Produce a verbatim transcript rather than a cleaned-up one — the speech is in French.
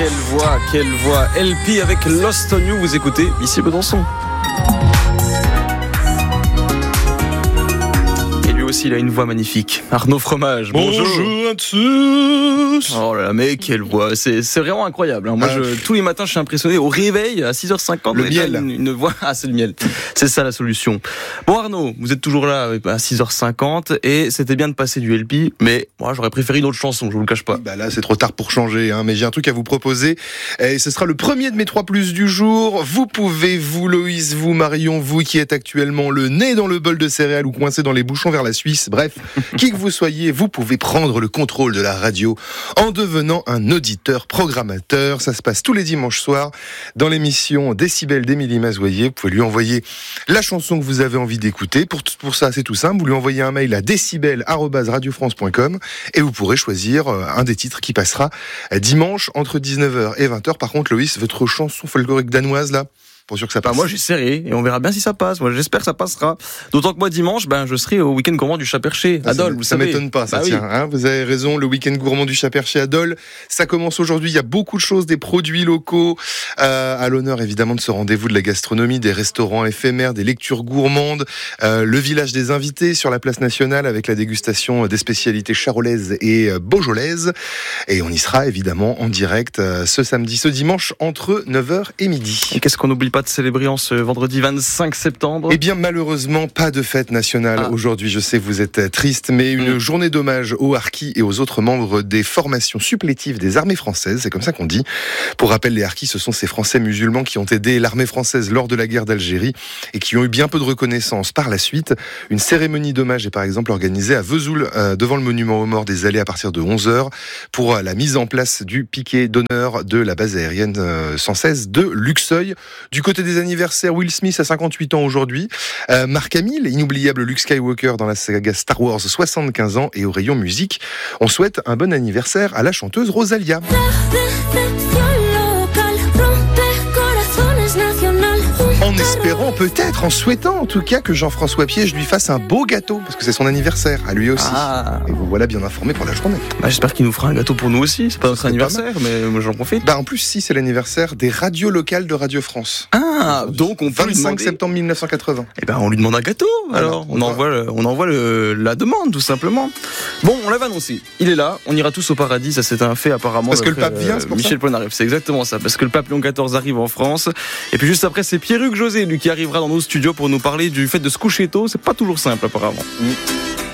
quelle voix, quelle voix. L P avec Lost on You, vous écoutez ici Besançon. Et lui aussi, il a une voix magnifique. Arnaud Fromage, bonjour. Bonjour à tous. Oh là là, mais quelle voix, c'est, c'est vraiment incroyable. Moi, ah. je, tous les matins, je suis impressionné. Au réveil, à six heures cinquante, le miel. Une, une voix, ah, c'est le miel. C'est ça la solution. Bon, Arnaud, vous êtes toujours là à six heures cinquante et c'était bien de passer du L P, mais moi, j'aurais préféré une autre chanson, je vous le cache pas. Bah là, c'est trop tard pour changer, hein, mais j'ai un truc à vous proposer. Et ce sera le premier de mes trois plus du jour. Vous pouvez, vous, Loïs, vous, Marion, vous qui êtes actuellement le nez dans le bol de céréales ou coincé dans les bouchons vers la Suisse, bref, qui que vous soyez, vous pouvez prendre le contrôle de la radio en devenant un auditeur programmateur. Ça se passe tous les dimanches soirs dans l'émission Décibel d'Émilie Mazoyer. Vous pouvez lui envoyer la chanson que vous avez envie d'écouter. Pour, pour ça, c'est tout simple. Vous lui envoyez un mail à décibel arobase radio france point com et vous pourrez choisir un des titres qui passera dimanche entre dix-neuf heures et vingt heures. Par contre, Loïs, votre chanson folklorique danoise, là, pour sûr que ça passe. Bah moi j'essaierai et on verra bien si ça passe. Moi j'espère que ça passera. D'autant que moi dimanche, ben je serai au week-end gourmand du Chat-Perché à Dole. Vous ça savez. m'étonne pas, ça bah tient. Oui. Hein, vous avez raison. Le week-end gourmand du Chat-Perché à Dole, ça commence aujourd'hui. Il y a beaucoup de choses, des produits locaux euh, à l'honneur évidemment de ce rendez-vous de la gastronomie, des restaurants éphémères, des lectures gourmandes, euh, le village des invités sur la place nationale avec la dégustation des spécialités charolaises et euh, beaujolaises. Et on y sera évidemment en direct euh, ce samedi, ce dimanche entre neuf heures et midi. Et qu'est-ce qu'on n'oublie pas de célébrer en ce vendredi vingt-cinq septembre? Eh bien, malheureusement, pas de fête nationale ah. aujourd'hui. Je sais que vous êtes triste, mais une mmh. journée d'hommage aux harkis et aux autres membres des formations supplétives des armées françaises. C'est comme ça qu'on dit. Pour rappel, les harkis, ce sont ces Français musulmans qui ont aidé l'armée française lors de la guerre d'Algérie et qui ont eu bien peu de reconnaissance par la suite. Une cérémonie d'hommage est par exemple organisée à Vesoul, euh, devant le monument aux morts des Allées à partir de onze heures pour euh, la mise en place du piquet d'honneur de la base aérienne euh, cent seize de Luxeuil. Du côté des anniversaires, Will Smith a cinquante-huit ans aujourd'hui, euh, Mark Hamill, inoubliable Luke Skywalker dans la saga Star Wars, soixante-quinze ans, et au rayon musique, on souhaite un bon anniversaire à la chanteuse Rosalia. En espérant, peut-être, en souhaitant en tout cas que Jean-François Piège lui fasse un beau gâteau, parce que c'est son anniversaire, à lui aussi. Ah. Et vous voilà bien informé pour la journée. Bah, j'espère qu'il nous fera un gâteau pour nous aussi, c'est pas notre anniversaire, mais moi j'en profite. Bah en plus, si, c'est l'anniversaire des radios locales de Radio France. Ah, donc on peut lui demander... vingt-cinq septembre mille neuf cent quatre-vingts. Eh ben on lui demande un gâteau, alors, alors on, on envoie, le, on envoie le, la demande, tout simplement. Bon, on l'avait annoncé, il est là, on ira tous au paradis, ça c'est un fait apparemment. Parce que le pape vient, c'est pour Michel Polnareff, c'est exactement ça, parce que le pape Léon quatorze arrive en France, et puis juste après c'est Pierruc José, lui qui arrivera dans nos studios pour nous parler du fait de se coucher tôt, c'est pas toujours simple apparemment. Mmh.